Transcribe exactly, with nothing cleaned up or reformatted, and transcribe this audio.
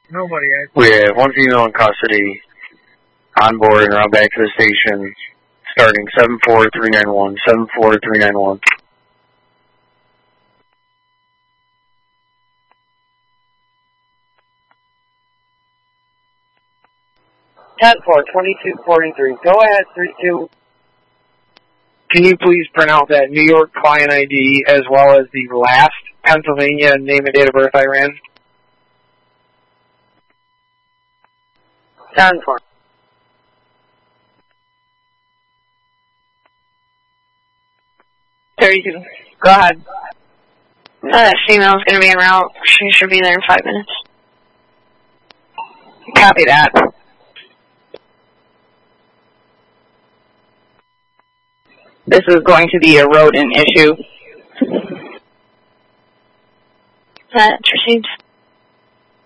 Nobody. We have one female in custody on board and around back to the station starting seven four three nine one, seven four three nine one. ten four, twenty-two forty-three. Go ahead, three two. Can you please print out that New York client I D as well as the last Pennsylvania name and date of birth I ran? ten four. thirty-two. Go ahead. Uh, that female's going to be en route. She should be there in five minutes. Copy that. This is going to be a rodent issue. That's received.